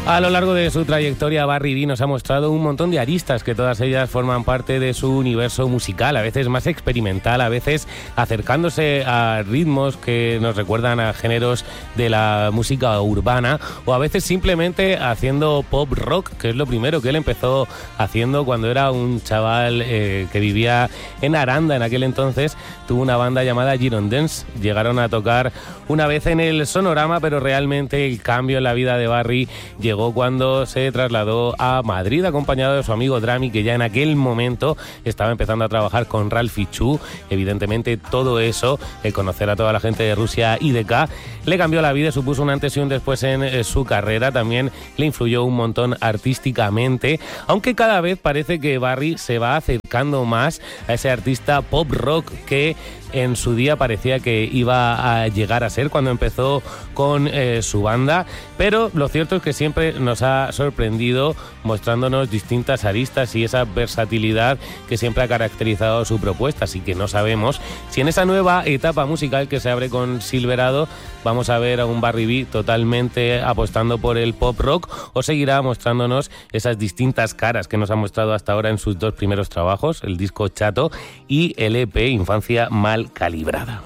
A lo largo de su trayectoria, Barry B nos ha mostrado un montón de aristas que todas ellas forman parte de su universo musical, a veces más experimental, a veces acercándose a ritmos que nos recuerdan a géneros de la música urbana, o a veces simplemente haciendo pop rock, que es lo primero que él empezó haciendo cuando era un chaval que vivía en Aranda en aquel entonces. Tuvo una banda llamada Girondins, llegaron a tocar una vez en el Sonorama, pero realmente el cambio en la vida de Barry llegó cuando se trasladó a Madrid acompañado de su amigo Drami, que ya en aquel momento estaba empezando a trabajar con Ralphie Chu. Evidentemente todo eso, el conocer a toda la gente de Rusia y de K, le cambió la vida, supuso un antes y un después en su carrera, también le influyó un montón artísticamente, aunque cada vez parece que Barry se va acercando más a ese artista pop rock que en su día parecía que iba a llegar a ser cuando empezó con su banda, pero lo cierto es que siempre nos ha sorprendido mostrándonos distintas aristas y esa versatilidad que siempre ha caracterizado su propuesta, así que no sabemos si en esa nueva etapa musical que se abre con Silverado vamos a ver a un Barry B totalmente apostando por el pop rock o seguirá mostrándonos esas distintas caras que nos ha mostrado hasta ahora en sus dos primeros trabajos, el disco Chato y el EP Infancia Mal Calibrada.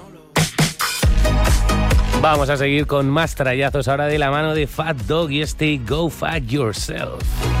Vamos a seguir con más trallazos ahora de la mano de Fat Dog y este Go Fuck Yourself.